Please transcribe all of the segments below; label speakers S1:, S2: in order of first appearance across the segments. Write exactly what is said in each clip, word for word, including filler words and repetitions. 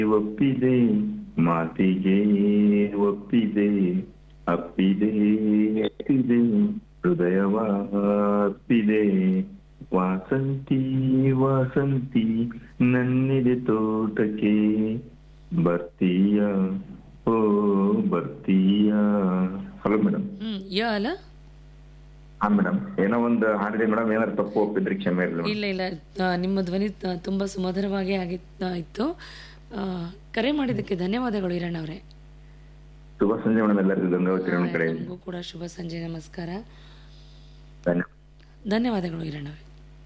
S1: ಒಪ್ಪಿದೆ ಮಾತಿಗೆ ಒಪ್ಪಿದೆ ಅಪ್ಪಿದೆ ಅಪ್ಪಿದೆ ಹೃದಯವ ಅಪ್ಪಿದೆ ವಾಸಂತಿ ವಾಸಂತಿ ನನ್ನಿದೆ ತೋಟಕ್ಕೆ ಬರ್ತೀಯ ಓ ಬರ್ತೀಯ. Hello madam.
S2: ಹ್ಮ್ ಯಾ ಅಲ್ಲ
S1: ಹಾ ಮೇಡಮ್, ಏನೋ ಒಂದು ಹಾಡಿದೆ ಮೇಡಮ್, ಏನಾದ್ರು ತಪ್ಪು ಒಪ್ಪಿದ್ರಿ ಕ್ಷಮೆ ಇರಲಿ.
S2: ಇಲ್ಲ ಇಲ್ಲ ಆ, ನಿಮ್ಮ ಧ್ವನಿ ತ- ತುಂಬಾ ಸುಮಧುರವಾಗಿ ಆಗಿತ್ತು ಇತ್ತು. ಆ, ಕರೆ ಮಾಡಿದ್ದಕ್ಕೆ ಧನ್ಯವಾದಗಳು ಹಿರಣ್ಣ ಅವರೇ.
S1: ಶುಭ ಸಂಜೆ ಮೇಡಮ್ ಎಲ್ಲರಿಗೂ ಗಂಗಾವತಿ ನಮ್ಮ ಕಡೆ.
S2: ನಮಗೂ ಕೂಡ ಶುಭ ಸಂಜೆ, ನಮಸ್ಕಾರ,
S1: ಧನ್ಯವಾದ.
S2: ಧನ್ಯವಾದಗಳು ಹಿರಣ್ಣ ಅವರೇ.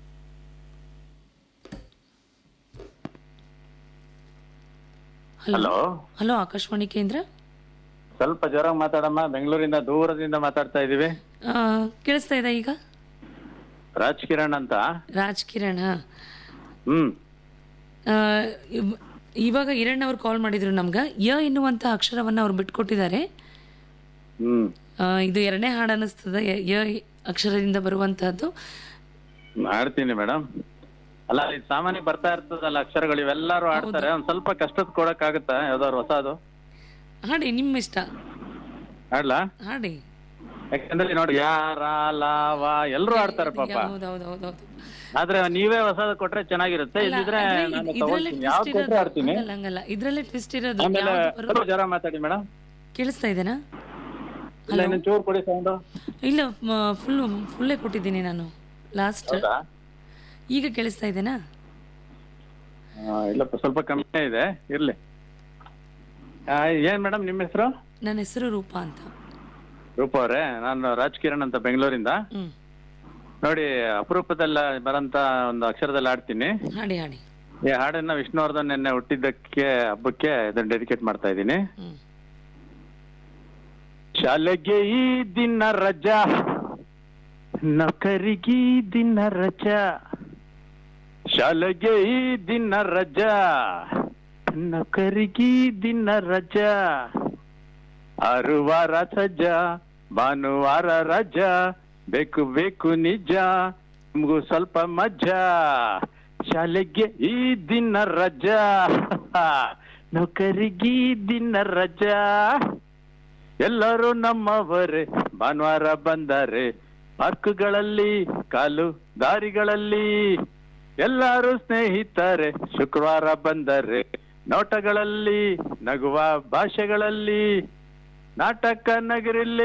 S2: ಹಲೋ
S3: ಹಲೋ,
S2: ಹಲೋ ಆಕಾಶವಾಣಿ ಕೇಂದ್ರ.
S3: ಸ್ವಲ್ಪ ಜ್ವರ ಮಾತಾಡಮ್ಮ. ಬೆಂಗಳೂರಿಂದ ದೂರದಿಂದ ಮಾತಾಡ್ತಾ ಇದೀವಿ.
S2: ಆ, ಕೇಳಿಸ್ತಾ ಇದೆ ಈಗ?
S3: ರಾಜ್ ಕಿರಣ್ ಅಂತ.
S2: ರಾಜ್ ಕಿರಣ್.
S3: ಹ್ಮ್
S2: ಆ, ಇವ್- ಇವಾಗ ಹಿರಣ್ಣ ಅವ್ರು ಕಾಲ್ ಮಾಡಿದ್ರು ನಮ್ಗ. ಯ ಎನ್ನುವಂತ ಅಕ್ಷರವನ್ನ ಅವ್ರು ಬಿಟ್ಕೊಟ್ಟಿದ್ದಾರೆ.
S3: ಹ್ಮ್
S2: ಆ, ಇದು ಎರಡನೇ ಹಾಡು ಅನಿಸ್ತದ. ಯ ಯ ಅಕ್ಷರದಿಂದ ಬರುವಂತಹದ್ದು.
S3: ಆಡ್ತೀನಿ ಮೇಡಮ್. ಅಲ್ಲ, ಇದು ಸಾಮಾನ್ಯ ಬರ್ತಾ ಇರ್ತದಲ್ಲ ಅಕ್ಷರಗಳು, ಇವೆಲ್ಲರೂ ಆಡ್ತಾರೆ. ಒಂದ್ ಸ್ವಲ್ಪ ಕಷ್ಟದ ಕೊಡಕ್ ಆಗುತ್ತಾ ಯಾವ್ದಾದ್ರು ಹೊಸದು?
S2: ಹಾಡಿ, ನಿಮ್ಮ ಇಷ್ಟ,
S3: ಆಡ್ಲಾ?
S2: ಹಾಡಿ.
S3: ಯಾಕಂದ್ರೆ ನೋಡಿ, ಯಾರ ಲಾವ ಎಲ್ರು ಆಡ್ತಾರೆ ಪಾಪ.
S2: ಹೌದೌದೌದು.
S3: ಆದ್ರೆ ನೀವೇ ಹೊಸದು ಕೊಟ್ರೆ ಚೆನ್ನಾಗಿರುತ್ತೆ. ಇಲ್ಲಿದ್ರೆ ನಾನು ತಗೊಳ್ತೀನಿ, ಯಾವ್ದು ಕೊಟ್ರೆ ಆಡ್ತೀನಿ.
S2: ಹಂಗಲ್ಲ, ಇದ್ರಲ್ಲೇ ಟ್ವಿಸ್ಟ್ ಇರೋದು.
S3: ಆಮೇಲೆ
S2: ಯಾವ್ದು ಬರೋ-
S3: ಸ್ವಲ್ಪ ಜ್ವರ ಮಾತಾಡಿ ಮೇಡಮ್.
S2: ಕೇಳಿಸ್ತಾ ಇದೆನಾ?
S3: ಇಲ್ಲ, ಇನ್ನೊಂದ್ ಚೂರು ಕೊಡಿ ಸೌಂಡ್.
S2: ಇಲ್ಲ, ಫುಲ್ ಫುಲ್ಲೇ ಕೊಟ್ಟಿದ್ದೀನಿ ನಾನು ಲಾಸ್ಟ್.
S3: ಹೌದಾ?
S2: ಈಗ ಕೇಳಿಸ್ತಾ ಇದೆನಾ?
S3: ಆ, ಇಲ್ಲಪ್ಪ, ಸ್ವಲ್ಪ ಕಮ್ಮಿ ಇದೆ, ಇರ್ಲಿ. ಆ, ಏನ್ ಮೇಡಮ್ ನಿಮ್ಮ ಹೆಸರು?
S2: ನನ್ನ ಹೆಸರು ರೂಪಾ ಅಂತ.
S3: ರೂಪ ಅವರೇ, ನಾನು ರಾಜ್ ಕಿರಣ್ ಅಂತ ಬೆಂಗಳೂರಿಂದ.
S2: ಹ್ಮ್,
S3: ನೋಡಿ, ಅಪರೂಪದಲ್ಲ ಬರಂತ ಒಂದು ಅಕ್ಷರದಲ್ಲಿ ಆಡ್ತೀನಿ.
S2: ಹಾಡಿ ಹಾಡಿ.
S3: ಈ ಹಾಡನ್ನ ವಿಷ್ಣುವರ್ಧನ್ ನಿನ್ನೆ ಹುಟ್ಟಿದ್ದಕ್ಕೆ ಹಬ್ಬಕ್ಕೆ ಇದನ್ನ ಡೆಡಿಕೇಟ್ ಮಾಡ್ತಾ ಇದ್ದೀನಿ.
S2: ಹ್ಮ್.
S3: ಶಾಲೆಗೆ ಈ ದಿನ ರಜಾ, ನೌಕರಿಗೆ ಈ ದಿನ ರಜಾ. ಶಾಲೆಗೆ ಈ ದಿನ ರಜಾ, ನೌಕರಿಗೆ ಈ ದಿನ ರಜಾ. ಆರುವಾರ ಸಜ್ಜಾ, ಭಾನುವಾರ ರಜಾ. ಬೇಕು ಬೇಕು ನಿಜ, ನಿಮ್ಗೂ ಸ್ವಲ್ಪ ಮಜಾ. ಶಾಲೆಗೆ ಈ ದಿನ ರಜಾ, ನೌಕರಿಗೆ ಈ ದಿನ ರಜಾ. ಎಲ್ಲರೂ ನಮ್ಮವರೇ, ಭಾನುವಾರ ಬಂದರೆ ಪಾರ್ಕ್ಗಳಲ್ಲಿ, ಕಾಲು ದಾರಿಗಳಲ್ಲಿ. ಎಲ್ಲರೂ ಸ್ನೇಹಿತರೆ, ಶುಕ್ರವಾರ ಬಂದರೆ ನೋಟಗಳಲ್ಲಿ, ನಗುವ ಭಾಷೆಗಳಲ್ಲಿ. ನಾಟಕ ನಗರಲ್ಲಿ